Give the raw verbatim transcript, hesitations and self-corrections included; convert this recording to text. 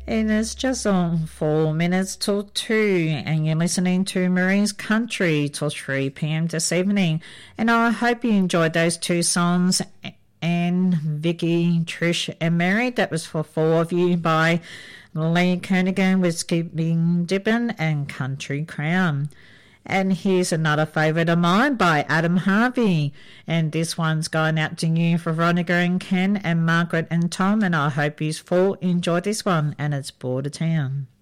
And it's just on four minutes till two, and you're listening to Marie's Country till three p.m. this evening. And I hope you enjoyed those two songs, Anne, Vicky, Trish and Mary. That was for four of you by Lee Kernaghan with Skipping Dippin' and Country Crown. And here's another favourite of mine by Adam Harvey. And this one's going out to you for Veronica and Ken and Margaret and Tom. And I hope you all enjoy this one. And it's Border Town.